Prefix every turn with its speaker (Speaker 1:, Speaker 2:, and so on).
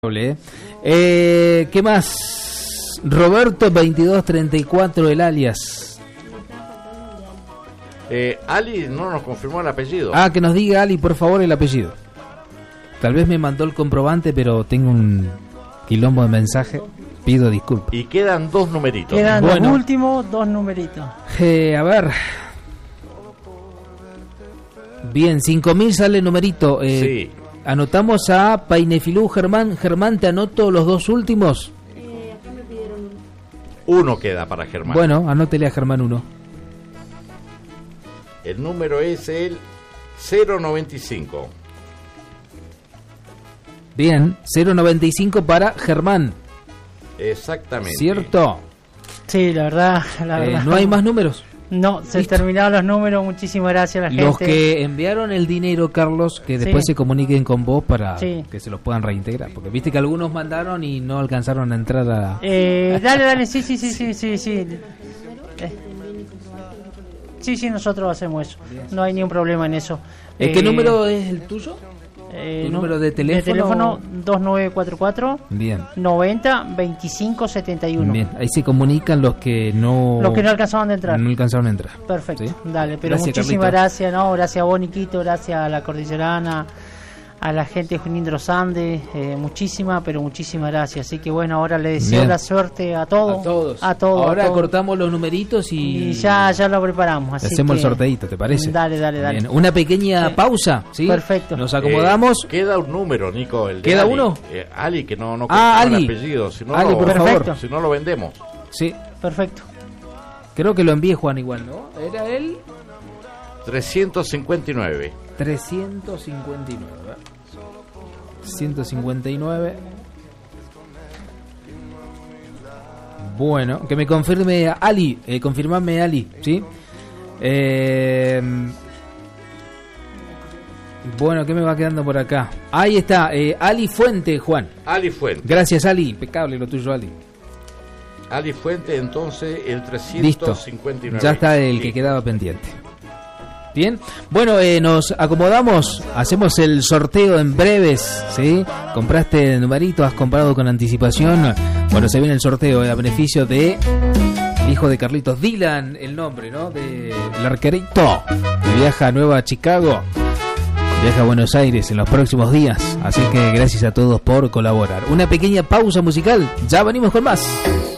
Speaker 1: ¿Qué más? Roberto 2234, el alias.
Speaker 2: Ali no nos confirmó el apellido.
Speaker 1: Que nos diga Ali, por favor, el apellido. Tal vez me mandó el comprobante, pero tengo un quilombo de mensaje. Pido disculpas.
Speaker 2: Y quedan dos numeritos.
Speaker 3: Quedan los últimos dos numeritos.
Speaker 1: A ver. Bien, 5000 sale el numerito.
Speaker 2: Sí.
Speaker 1: Anotamos a Painefilú Germán. Germán, te anoto los dos últimos.
Speaker 4: Acá me pidieron
Speaker 2: Uno queda para Germán.
Speaker 1: Bueno, anótele a Germán uno.
Speaker 2: El número es el 095.
Speaker 1: Bien, 095 para Germán.
Speaker 2: Exactamente.
Speaker 1: ¿Cierto?
Speaker 3: Sí, la verdad.
Speaker 1: ¿No hay más números?
Speaker 3: No, se terminaron los números. Muchísimas gracias a la gente.
Speaker 1: Los que enviaron el dinero, Carlos, que después se comuniquen con vos para que se los puedan reintegrar. Porque viste que algunos mandaron y no alcanzaron a entrar a...
Speaker 3: Dale, sí. Sí, nosotros hacemos eso. No hay ningún problema en eso.
Speaker 1: ¿Qué número es el tuyo? ¿Tu número de teléfono?
Speaker 3: De teléfono 2944
Speaker 1: Bien.
Speaker 3: 90 25 71.
Speaker 1: Bien, ahí se comunican los que no
Speaker 3: alcanzaron a entrar.
Speaker 1: No alcanzaron a entrar.
Speaker 3: Perfecto,
Speaker 1: ¿Sí?
Speaker 3: Dale, pero
Speaker 1: Gracias,
Speaker 3: muchísimas
Speaker 1: Carlito.
Speaker 3: gracias, gracias a vos, Niquito, gracias a la Cordillerana, a la gente de Junín de los Andes, muchísimas gracias. Así que bueno, ahora le deseo la suerte a todos.
Speaker 1: A todos. Ahora cortamos los numeritos y
Speaker 3: ya lo preparamos. Así
Speaker 1: hacemos el
Speaker 3: que
Speaker 1: sorteito, ¿te parece?
Speaker 3: Dale.
Speaker 1: Bien. Una pequeña pausa, ¿sí?
Speaker 3: Perfecto.
Speaker 1: Nos acomodamos.
Speaker 2: Queda un número, Nico. El de
Speaker 1: ¿Queda
Speaker 2: Ali.
Speaker 1: uno?
Speaker 2: Ali, que no
Speaker 1: Ali.
Speaker 2: el apellido. Si no,
Speaker 1: Ali, por favor.
Speaker 2: Si no lo vendemos.
Speaker 1: Sí.
Speaker 3: Perfecto.
Speaker 1: Creo que lo envié Juan igual, ¿no? Era él
Speaker 2: 359.
Speaker 1: 359. 159. Bueno, que me confirme Ali. Confirmame Ali, ¿sí? Bueno, ¿qué me va quedando por acá? Ahí está, Ali Fuente, Juan.
Speaker 2: Ali Fuente.
Speaker 1: Gracias, Ali. Impecable lo tuyo, Ali.
Speaker 2: Ali Fuente, entonces el 359.
Speaker 1: Listo. Ya está el que quedaba pendiente. Bien, bueno, nos acomodamos, hacemos el sorteo en breves, ¿sí? Compraste el numerito, has comprado con anticipación. Bueno, se viene el sorteo a beneficio de hijo de Carlitos, Dylan, el nombre, ¿no? De el arquerito, que viaja a Nueva Chicago, viaja a Buenos Aires en los próximos días. Así que gracias a todos por colaborar. Una pequeña pausa musical, ya venimos con más.